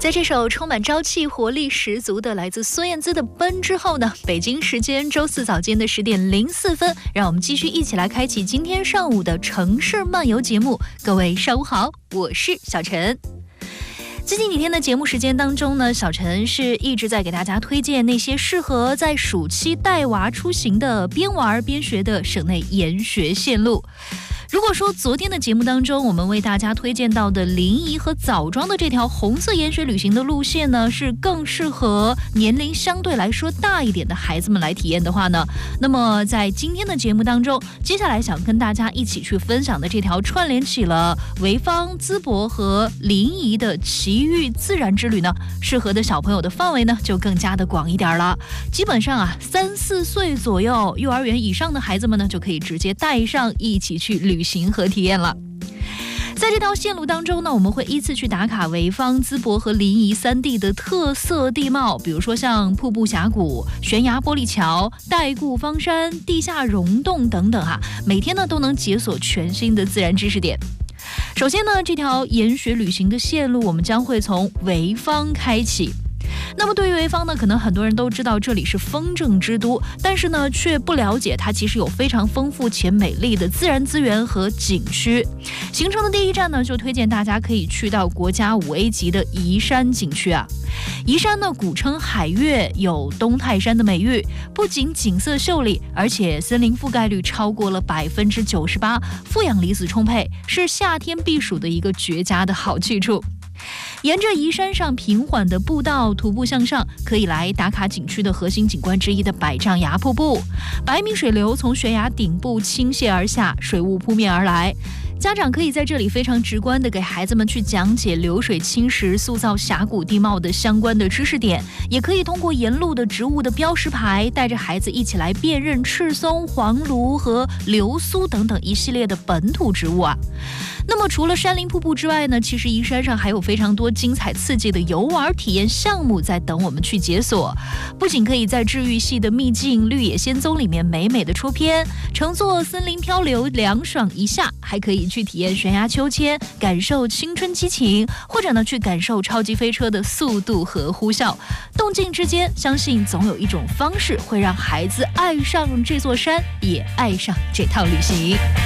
在这首充满朝气活力十足的来自孙燕姿的《奔》之后呢，北京时间周四早间的10点04分，让我们继续一起来开启今天上午的城市漫游节目。各位上午好，我是小陈。最近几天的节目时间当中呢，小陈是一直在给大家推荐那些适合在暑期带娃出行的边玩边学的省内研学线路。如果说昨天的节目当中，我们为大家推荐到的临沂和枣庄的这条红色研学旅行的路线呢，是更适合年龄相对来说大一点的孩子们来体验的话呢，那么在今天的节目当中，接下来想跟大家一起去分享的这条串联起了潍坊、淄博和临沂的奇遇自然之旅呢，适合的小朋友的范围呢就更加的广一点了。基本上啊，3、4岁左右，幼儿园以上的孩子们呢，就可以直接带上一起去旅行和体验了。在这条线路当中呢，我们会依次去打卡潍坊、淄博和临沂3地的特色地貌，比如说像瀑布峡谷、悬崖玻璃桥、代固方山、地下溶洞等等每天呢都能解锁全新的自然知识点。首先呢，这条研学旅行的线路我们将会从潍坊开启。那么对于潍坊呢，可能很多人都知道这里是风筝之都，但是呢却不了解它其实有非常丰富且美丽的自然资源和景区。行程的第一站呢，就推荐大家可以去到国家5A 级的宜山景区啊。宜山呢古称海岳，有东泰山的美誉，不仅景色秀丽，而且森林覆盖率超过了98%，负氧离子充沛，是夏天避暑的一个绝佳的好去处。沿着宜山上平缓的步道徒步向上，可以来打卡景区的核心景观之一的百丈崖瀑布。百米水流从悬崖顶部倾泻而下，水雾扑面而来。家长可以在这里非常直观地给孩子们去讲解流水侵蚀塑造峡谷地貌的相关的知识点，也可以通过沿路的植物的标识牌，带着孩子一起来辨认赤松、黄芦和流苏等等一系列的本土植物啊。那么除了山林瀑布之外呢，其实宜山上还有非常多精彩刺激的游玩体验项目在等我们去解锁。不仅可以在治愈系的秘境绿野仙踪里面美美的出片，乘坐森林漂流凉爽一下，还可以去体验悬崖秋千，感受青春激情，或者呢去感受超级飞车的速度和呼啸。动静之间，相信总有一种方式会让孩子爱上这座山，也爱上这趟旅行。